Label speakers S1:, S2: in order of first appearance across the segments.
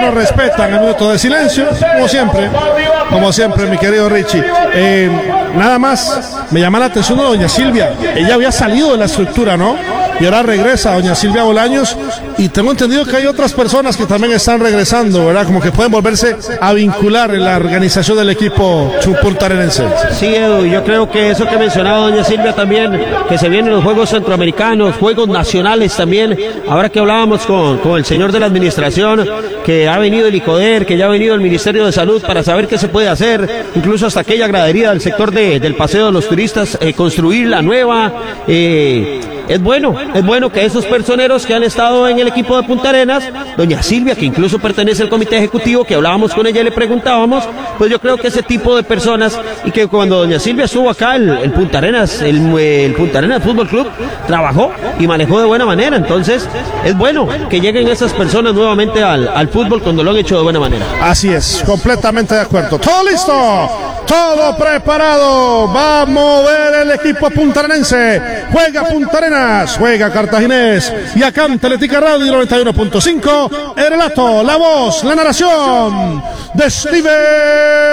S1: nos respetan el minuto de silencio, como siempre, mi querido Richie. Nada más me llama la atención de doña Silvia. Ella había salido de la estructura, ¿no? Y ahora regresa doña Silvia Bolaños, y tengo entendido que hay otras personas que también están regresando, ¿verdad? Como que pueden volverse a vincular en la organización del equipo puntarenense.
S2: Sí, Edu, yo creo que eso que mencionaba doña Silvia también, que se vienen los Juegos Centroamericanos, Juegos Nacionales también, ahora que hablábamos con el señor de la administración, que ha venido el ICODER, que ya ha venido el Ministerio de Salud para saber qué se puede hacer, incluso hasta aquella gradería del sector del Paseo de los Turistas, construir la nueva. Es bueno que esos personeros que han estado en el equipo de Punta Arenas, doña Silvia, que incluso pertenece al comité ejecutivo, que hablábamos con ella y le preguntábamos, pues yo creo que ese tipo de personas, y que cuando doña Silvia estuvo acá, el Punta Arenas, el Punta Arenas Fútbol Club, trabajó y manejó de buena manera. Entonces es bueno que lleguen esas personas nuevamente al fútbol cuando lo han hecho de buena manera.
S1: Así es, completamente de acuerdo. Todo listo, todo preparado, va a mover el equipo puntarenense. Juega Punta Arenas, juega Cartaginés, y acá en Teletica Radio 91.5, el relato, la voz, la narración de Steven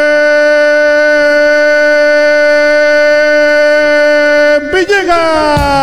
S1: Villegas.